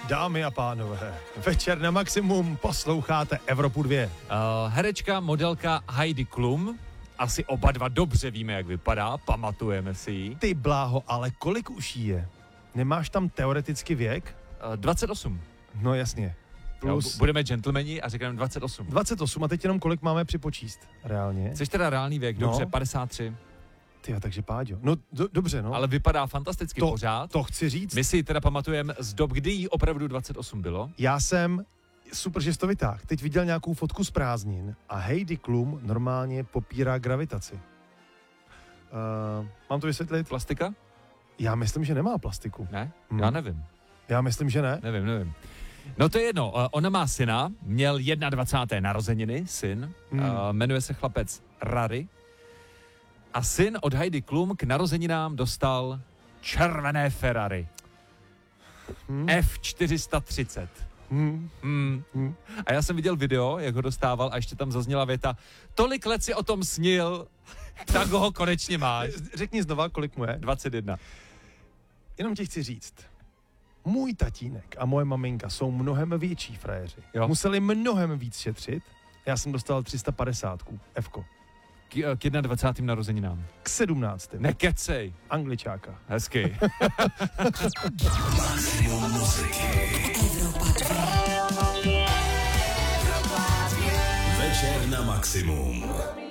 Dámy a pánové, večer na maximum posloucháte Evropu 2. Herečka, modelka Heidi Klum. Asi oba dva dobře víme, jak vypadá, pamatujeme si ji. Ty bláho, ale kolik už jí je? Nemáš tam teoreticky věk? 28. No jasně. Plus Budeme gentlemani a řekneme 28. 28 a teď jenom kolik máme připočíst reálně? Chceš teda reálný věk? Dobře, 53. Tyjo, takže Páďo. No dobře, no. Ale vypadá fantasticky pořád. To chci říct. My si teda pamatujeme z dob, kdy jí opravdu 28 bylo. Já jsem, super, že jsi to vytáhl, teď viděl nějakou fotku z prázdnin a Heidi Klum normálně popírá gravitaci. Mám to vysvětlit? Plastika? Já myslím, že nemá plastiku. Ne? Já nevím. Já myslím, že ne. Nevím. No to je jedno, ona má syna, měl 21. narozeniny, syn, jmenuje se chlapec Rary. A syn od Heidi Klum k narozeninám dostal červené Ferrari. F430. A já jsem viděl video, jak ho dostával a ještě tam zazněla věta: tolik let si o tom snil, tak ho konečně máš. Řekni znova, kolik mu je. 21. Jenom ti chci říct, můj tatínek a moje maminka jsou mnohem větší frajeři. Jo. Museli mnohem víc šetřit. Já jsem dostal 350 Fko. K 21. narozeninám. K 17. Nekecej. Angličáka. Hezky. Maximum muziky. Večer na maximum.